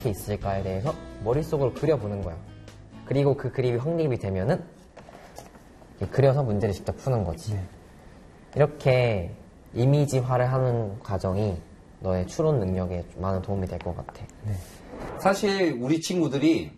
있을까에 대해서 머릿속으로 그려보는 거야. 그리고 그 그림이 확립이 되면은 그려서 문제를 직접 푸는 거지. 네. 이렇게 이미지화를 하는 과정이 너의 추론 능력에 많은 도움이 될 것 같아. 네. 사실 우리 친구들이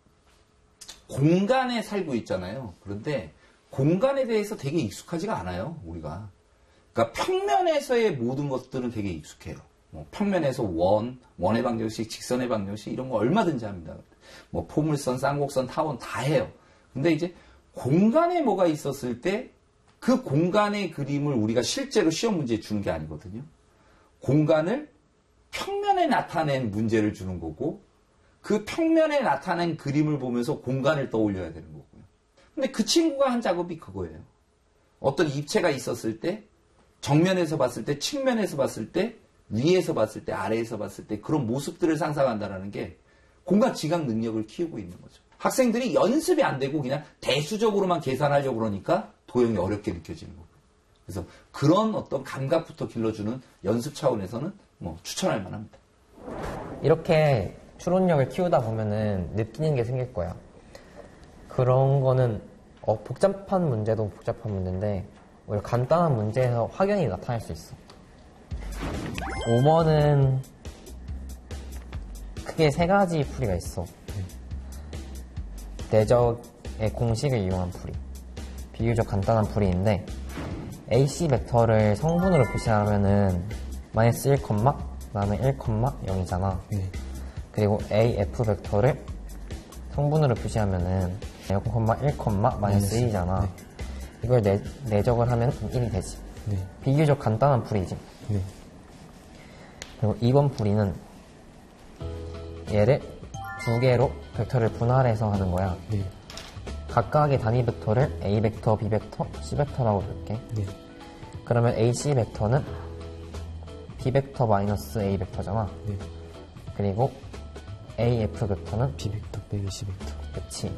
공간에 살고 있잖아요. 그런데 공간에 대해서 되게 익숙하지가 않아요, 우리가. 그러니까 평면에서의 모든 것들은 되게 익숙해요. 뭐 평면에서 원의 방정식, 직선의 방정식 이런 거 얼마든지 합니다. 뭐 포물선, 쌍곡선, 타원 다 해요. 근데 이제 공간에 뭐가 있었을 때 그 공간의 그림을 우리가 실제로 시험 문제에 주는 게 아니거든요. 공간을 평면에 나타낸 문제를 주는 거고 그 평면에 나타낸 그림을 보면서 공간을 떠올려야 되는 거고요. 근데 그 친구가 한 작업이 그거예요. 어떤 입체가 있었을 때 정면에서 봤을 때, 측면에서 봤을 때, 위에서 봤을 때, 아래에서 봤을 때 그런 모습들을 상상한다는 게 공간 지각 능력을 키우고 있는 거죠. 학생들이 연습이 안 되고 그냥 대수적으로만 계산하려고 그러니까 도형이 어렵게 느껴지는 거고요. 그래서 그런 어떤 감각부터 길러주는 연습 차원에서는 뭐 추천할 만합니다. 이렇게 추론력을 키우다 보면은 느끼는 게 생길 거야. 그런 거는 복잡한 문제도 복잡한 문제인데 오히려 간단한 문제에서 확연히 나타날 수 있어. 5번은 크게 세 가지 풀이가 있어. 내적의 공식을 이용한 풀이. 비교적 간단한 풀이인데 AC 벡터를 성분으로 표시하면은 마이너스 1, 그다음에 1,0이잖아. 그리고 AF 벡터를 성분으로 표시하면은 0,1, 마이너스 1이잖아. 이걸 내적을 하면 1이 되지. 비교적 간단한 풀이지. 그리고 2번 풀이는 얘를 두 개로 벡터를 분할해서 하는 거야. 각각의 단위 벡터를 A 벡터, B 벡터, C 벡터라고 볼게. 그러면 AC 벡터는 B 벡터 마이너스 A 벡터잖아. 그리고 AF 벡터는 B 벡터 빼기 C 벡터. 그치.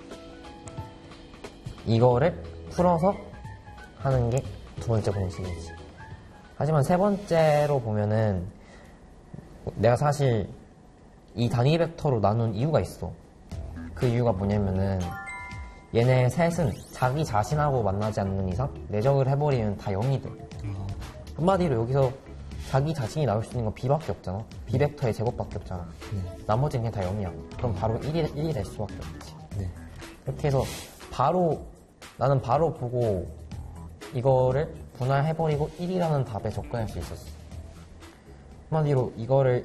이거를 풀어서 하는 게 두 번째 공식이지. 하지만 세 번째로 보면은 내가 사실 이 단위 벡터로 나눈 이유가 있어. 그 이유가 뭐냐면은 얘네 셋은 자기 자신하고 만나지 않는 이상 내적을 해버리면 다 0이 돼. 한마디로 여기서 자기 자신이 나올 수 있는 건 B밖에 없잖아. B 벡터의 제곱밖에 없잖아. 나머지는 그냥 다 0이야. 그럼 바로 1이 될 수밖에 없지. 이렇게 해서 나는 바로 보고 이거를 분할해버리고 1이라는 답에 접근할 수 있었어. 한마디로 이거를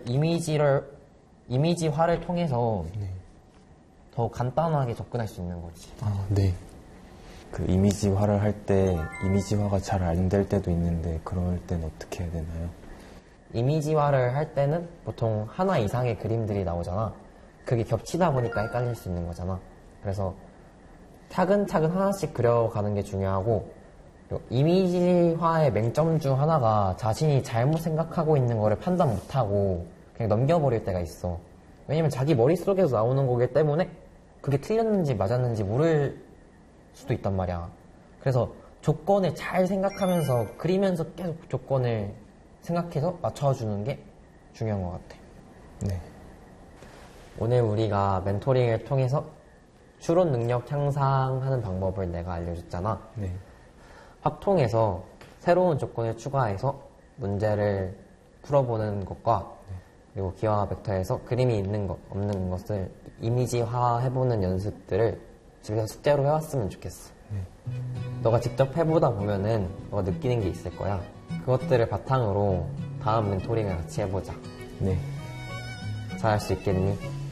이미지화를 통해서 더 간단하게 접근할 수 있는 거지. 그 이미지화를 할 때 이미지화가 잘 안 될 때도 있는데 그럴 땐 어떻게 해야 되나요? 이미지화를 할 때는 보통 하나 이상의 그림들이 나오잖아. 그게 겹치다 보니까 헷갈릴 수 있는 거잖아. 그래서 차근차근 하나씩 그려가는 게 중요하고, 이미지화의 맹점 중 하나가 자신이 잘못 생각하고 있는 거를 판단 못하고 그냥 넘겨버릴 때가 있어. 왜냐면 자기 머릿속에서 나오는 거기 때문에 그게 틀렸는지 맞았는지 모를 수도 있단 말이야. 그래서 조건을 잘 생각하면서 그리면서 계속 조건을 생각해서 맞춰주는 게 중요한 것 같아. 오늘 우리가 멘토링을 통해서 추론 능력 향상하는 방법을 내가 알려줬잖아. 확통해서 새로운 조건을 추가해서 문제를 풀어보는 것과 그리고 기하 벡터에서 그림이 있는 것, 없는 것을 이미지화 해보는 연습들을 집에서 숙제로 해왔으면 좋겠어. 너가 직접 해보다 보면은 너가 느끼는 게 있을 거야. 그것들을 바탕으로 다음 멘토링을 같이 해보자. 잘할 수 있겠니?